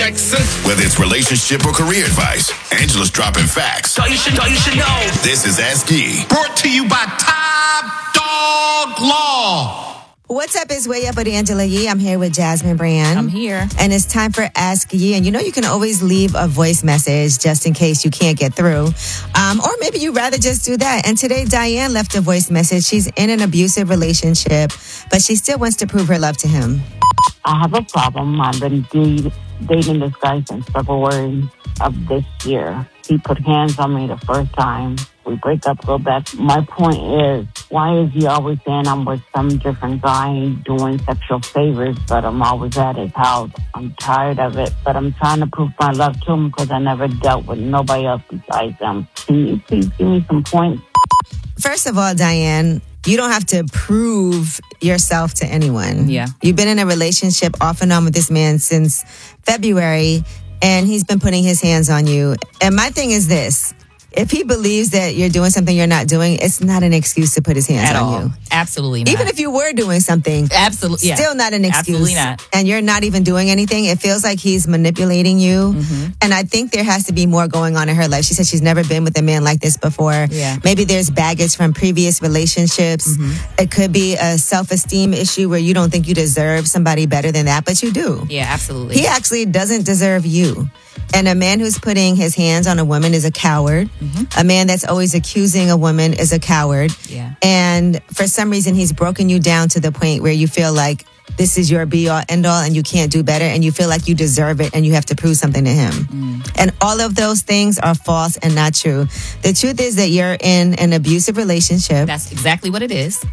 Whether it's relationship or career advice, Angela's dropping facts. So you should know. This is Ask Yee. Brought to you by Top Dog Law. What's up? It's Way Up with Angela Yee. I'm here with Jasmine Brand. I'm here. And it's time for Ask Yee. And you can always leave a voice message just in case you can't get through. Or maybe you'd rather just do that. And today, Diane left a voice message. She's in an abusive relationship, but she still wants to prove her love to him. I have a problem. I've been dating this guy since February of this year. He put hands on me the first time. We break up a little bit. My point is, why is he always saying I'm with some different guy doing sexual favors, but I'm always at his house? I'm tired of it, but I'm trying to prove my love to him because I never dealt with nobody else besides him. Can you please give me some points? First of all, Diane, you don't have to prove yourself to anyone. Yeah. You've been in a relationship off and on with this man since February, and he's been putting his hands on you. And my thing is this. If he believes that you're doing something you're not doing, it's not an excuse to put his hands on you. Absolutely not. Even if you were doing something, absolutely, still not an excuse. Absolutely not. And you're not even doing anything. It feels like he's manipulating you. Mm-hmm. And I think there has to be more going on in her life. She said she's never been with a man like this before. Yeah. Maybe there's baggage from previous relationships. Mm-hmm. It could be a self-esteem issue where you don't think you deserve somebody better than that, but you do. Yeah, absolutely. He actually doesn't deserve you. And a man who's putting his hands on a woman is a coward. Mm-hmm. A man that's always accusing a woman is a coward. Yeah. And for some reason, he's broken you down to the point where you feel like this is your be-all, end-all, and you can't do better, and you feel like you deserve it, and you have to prove something to him. And all of those things are false and not true. The truth is that you're in an abusive relationship. That's exactly what it is.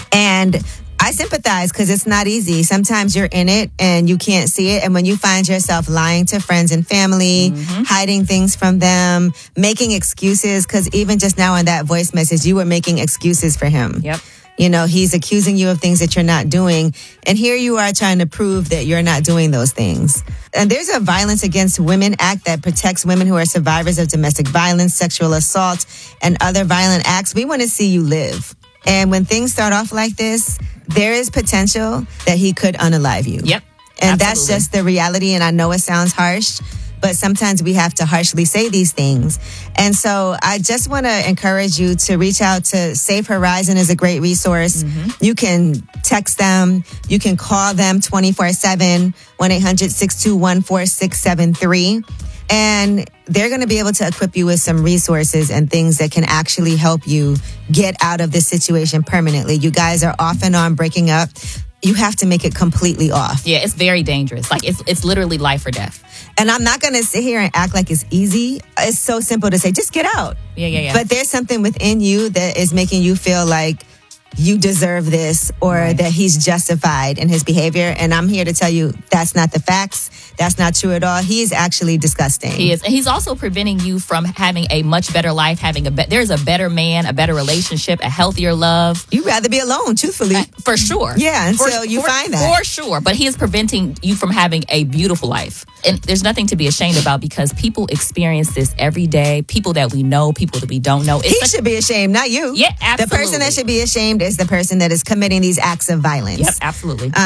And I sympathize because it's not easy. Sometimes you're in it and you can't see it. And when you find yourself lying to friends and family, hiding things from them, making excuses, because even just now in that voice message, you were making excuses for him. Yep. He's accusing you of things that you're not doing. And here you are trying to prove that you're not doing those things. And there's a Violence Against Women Act that protects women who are survivors of domestic violence, sexual assault, and other violent acts. We want to see you live. And when things start off like this, there is potential that he could unalive you. Yep. And absolutely. That's just the reality. And I know it sounds harsh, but sometimes we have to harshly say these things. And so I just want to encourage you to reach out to Safe Horizon is a great resource. You can text them. You can call them 24/7, 1-800-621-4673. And they're going to be able to equip you with some resources and things that can actually help you get out of this situation permanently. You guys are off and on breaking up. You have to make it completely off. Yeah, it's very dangerous. Like, it's literally life or death. And I'm not going to sit here and act like it's easy. It's so simple to say, just get out. Yeah. But there's something within you that is making you feel like you deserve this or that he's justified in his behavior. And I'm here to tell you that's not the facts. That's not true at all. He is actually disgusting. He is. And he's also preventing you from having a much better life, there's a better man, a better relationship, a healthier love. You'd rather be alone, truthfully. For sure. Yeah, until you find that. For sure. But he is preventing you from having a beautiful life. And there's nothing to be ashamed about because people experience this every day. People that we know, people that we don't know. He should be ashamed, not you. Yeah, absolutely. The person that should be ashamed is the person that is committing these acts of violence. Yep, absolutely.